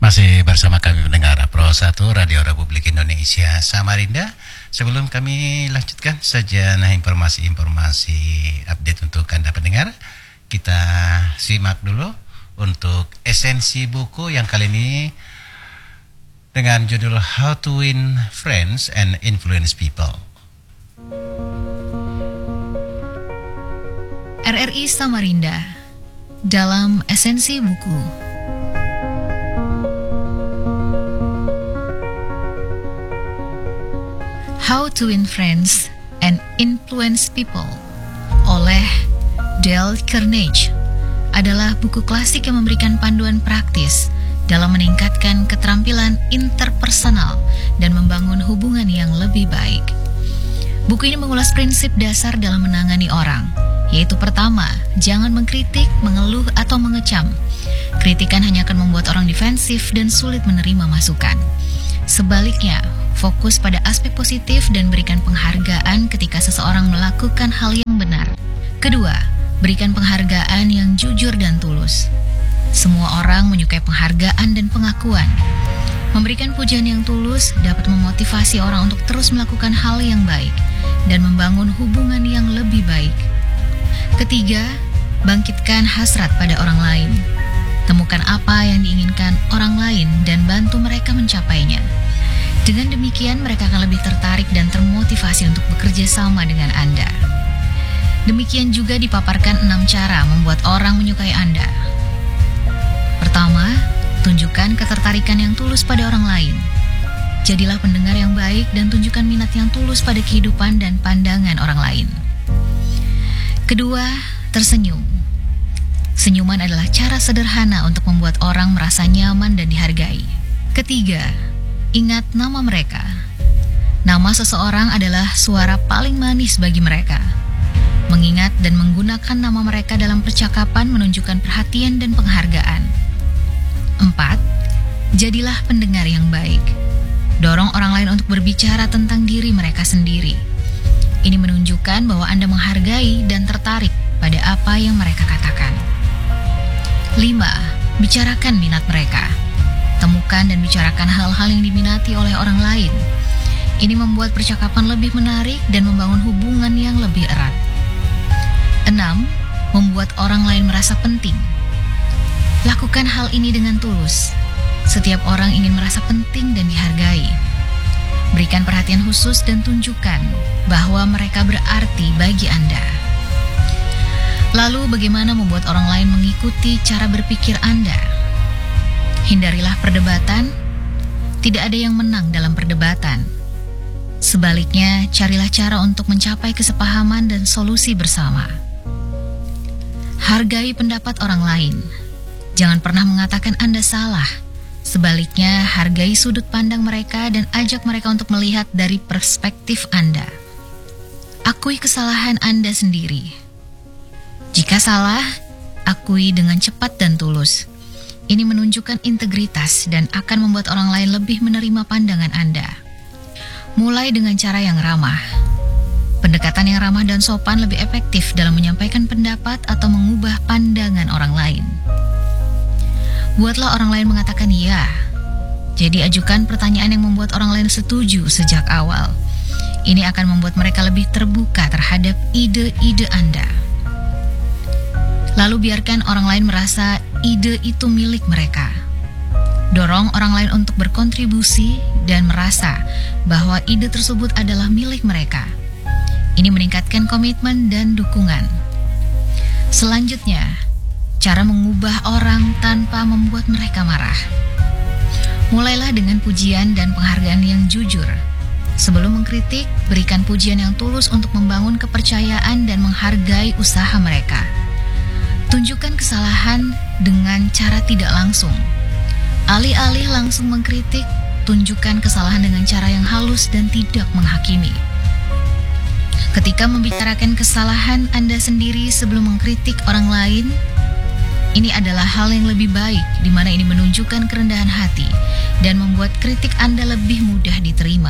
Masih bersama kami mendengar Pro 1 Radio Republik Indonesia Samarinda. Sebelum kami lanjutkan saja informasi-informasi update untuk Anda pendengar, kita simak dulu untuk esensi buku yang kali ini dengan judul How to Win Friends and Influence People. RRI Samarinda dalam esensi buku. How to Win Friends and Influence People oleh Dale Carnegie adalah buku klasik yang memberikan panduan praktis dalam meningkatkan keterampilan interpersonal dan membangun hubungan yang lebih baik. Buku ini mengulas prinsip dasar dalam menangani orang, yaitu pertama, jangan mengkritik, mengeluh, atau mengecam. Kritikan hanya akan membuat orang defensif dan sulit menerima masukan. Sebaliknya, fokus pada aspek positif dan berikan penghargaan ketika seseorang melakukan hal yang benar. Kedua, berikan penghargaan yang jujur dan tulus. Semua orang menyukai penghargaan dan pengakuan. Memberikan pujian yang tulus dapat memotivasi orang untuk terus melakukan hal yang baik dan membangun hubungan yang lebih baik. Ketiga, bangkitkan hasrat pada orang lain. Temukan apa yang diinginkan orang lain dan bantu mereka mencapainya. Dengan demikian, mereka akan lebih tertarik dan termotivasi untuk bekerja sama dengan Anda. Demikian juga dipaparkan 6 cara membuat orang menyukai Anda. Pertama, tunjukkan ketertarikan yang tulus pada orang lain. Jadilah pendengar yang baik dan tunjukkan minat yang tulus pada kehidupan dan pandangan orang lain. Kedua, tersenyum. Senyuman adalah cara sederhana untuk membuat orang merasa nyaman dan dihargai. Ketiga, ingat nama mereka. Nama seseorang adalah suara paling manis bagi mereka. Mengingat dan menggunakan nama mereka dalam percakapan menunjukkan perhatian dan penghargaan. 4. Jadilah pendengar yang baik. Dorong orang lain untuk berbicara tentang diri mereka sendiri. Ini menunjukkan bahwa Anda menghargai dan tertarik pada apa yang mereka katakan. 5. Bicarakan minat mereka. Temukan dan bicarakan hal-hal yang diminati oleh orang lain. Ini membuat percakapan lebih menarik dan membangun hubungan yang lebih erat. 6. Membuat orang lain merasa penting. Lakukan hal ini dengan tulus. Setiap orang ingin merasa penting dan dihargai. Berikan perhatian khusus dan tunjukkan bahwa mereka berarti bagi Anda. Lalu bagaimana membuat orang lain mengikuti cara berpikir Anda? Hindarilah perdebatan. Tidak ada yang menang dalam perdebatan. Sebaliknya, carilah cara untuk mencapai kesepahaman dan solusi bersama. Hargai pendapat orang lain. Jangan pernah mengatakan Anda salah. Sebaliknya, hargai sudut pandang mereka dan ajak mereka untuk melihat dari perspektif Anda. Akui kesalahan Anda sendiri. Jika salah, akui dengan cepat dan tulus. Ini menunjukkan integritas dan akan membuat orang lain lebih menerima pandangan Anda. Mulai dengan cara yang ramah. Pendekatan yang ramah dan sopan lebih efektif dalam menyampaikan pendapat atau mengubah pandangan orang lain. Buatlah orang lain mengatakan ya. Jadi ajukan pertanyaan yang membuat orang lain setuju sejak awal. Ini akan membuat mereka lebih terbuka terhadap ide-ide Anda. Lalu biarkan orang lain merasa ide itu milik mereka. Dorong orang lain untuk berkontribusi dan merasa bahwa ide tersebut adalah milik mereka. Ini meningkatkan komitmen dan dukungan. Selanjutnya, cara mengubah orang tanpa membuat mereka marah. Mulailah dengan pujian dan penghargaan yang jujur. Sebelum mengkritik, berikan pujian yang tulus untuk membangun kepercayaan dan menghargai usaha mereka. Tunjukkan kesalahan dengan cara tidak langsung. Alih-alih langsung mengkritik, tunjukkan kesalahan dengan cara yang halus dan tidak menghakimi. Ketika membicarakan kesalahan Anda sendiri sebelum mengkritik orang lain, ini adalah hal yang lebih baik, di mana ini menunjukkan kerendahan hati dan membuat kritik Anda lebih mudah diterima.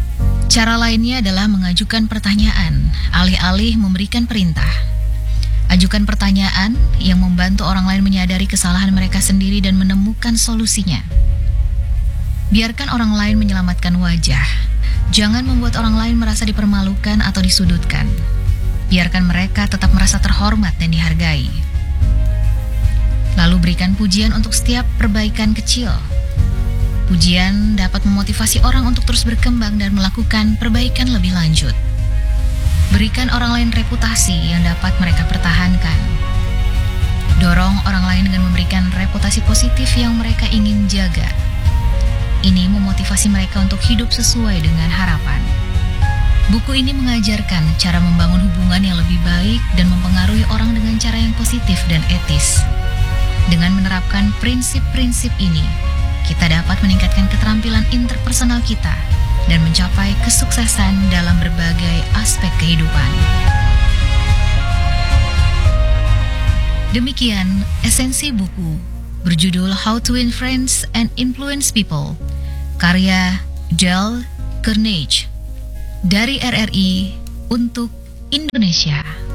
Cara lainnya adalah mengajukan pertanyaan, alih-alih memberikan perintah. Ajukan pertanyaan yang membantu orang lain menyadari kesalahan mereka sendiri dan menemukan solusinya. Biarkan orang lain menyelamatkan wajah. Jangan membuat orang lain merasa dipermalukan atau disudutkan. Biarkan mereka tetap merasa terhormat dan dihargai. Lalu berikan pujian untuk setiap perbaikan kecil. Pujian dapat memotivasi orang untuk terus berkembang dan melakukan perbaikan lebih lanjut. Berikan orang lain reputasi yang dapat mereka pertahankan. Dorong orang lain dengan memberikan reputasi positif yang mereka ingin jaga. Ini memotivasi mereka untuk hidup sesuai dengan harapan. Buku ini mengajarkan cara membangun hubungan yang lebih baik dan mempengaruhi orang dengan cara yang positif dan etis. Dengan menerapkan prinsip-prinsip ini, kita dapat meningkatkan keterampilan interpersonal kita dan mencapai kesuksesan dalam berbagai aspek kehidupan. Demikian esensi buku berjudul How to Win Friends and Influence People, karya Dale Carnegie dari RRI untuk Indonesia.